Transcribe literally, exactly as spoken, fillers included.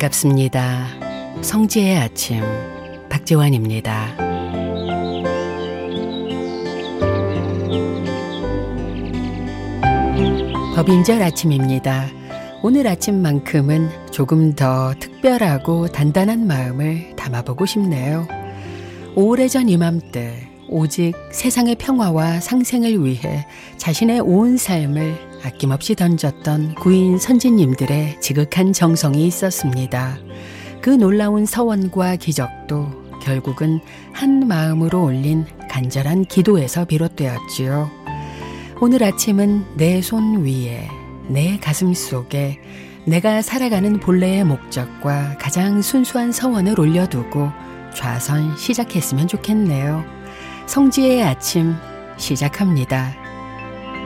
반갑습니다. 성지의 아침 박지환입니다. 법인절 아침입니다. 오늘 아침만큼은 조금 더 특별하고 단단한 마음을 담아보고 싶네요. 오래전 이맘때 오직 세상의 평화와 상생을 위해 자신의 온 삶을 아낌없이 던졌던 구인 선진님들의 지극한 정성이 있었습니다. 그 놀라운 서원과 기적도 결국은 한 마음으로 올린 간절한 기도에서 비롯되었지요. 오늘 아침은 내 손 위에, 내 가슴 속에 내가 살아가는 본래의 목적과 가장 순수한 서원을 올려두고 좌선 시작했으면 좋겠네요. 성지의 아침 시작합니다.